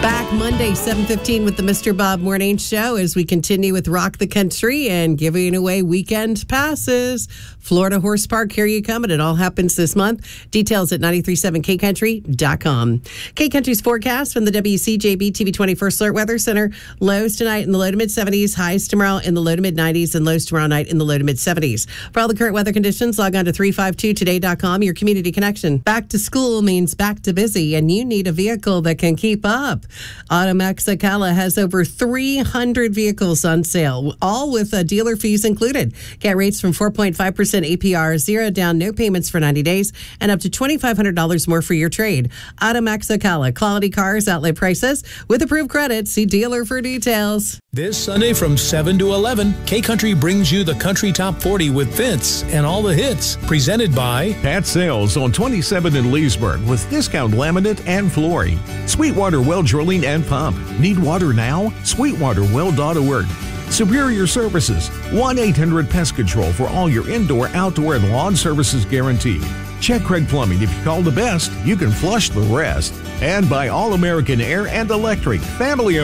Back Monday, 7:15 with the Mr. Bob Morning Show as we continue with Rock the Country and giving away weekend passes. Florida Horse Park, here you come, and it all happens this month. Details at 937kcountry.com. K-Country's forecast from the WCJB TV 21st Alert Weather Center. Lows tonight in the low to mid-70s, highs tomorrow in the low to mid-90s, and lows tomorrow night in the low to mid-70s. For all the current weather conditions, log on to 352today.com, your community connection. Back to school means back to busy, and you need a vehicle that can keep up. Automax Ocala has over 300 vehicles on sale, all with dealer fees included. Get rates from 4.5% APR, zero down, no payments for 90 days, and up to $2,500 more for your trade. Automax Ocala, quality cars, outlet prices, with approved credit. See dealer for details. This Sunday from 7 to 11, K-Country brings you the Country Top 40 with Vince and all the hits, presented by Pat Sales on 27 in Leesburg with discount laminate and flooring. Sweetwater Well Drilling and Pump. Need water now? SweetwaterWell.org. Superior Services. 1-800-PEST Control for all your indoor, outdoor, and lawn services guaranteed. Check Craig Plumbing. If you call the best, you can flush the rest. And by All American Air and Electric, family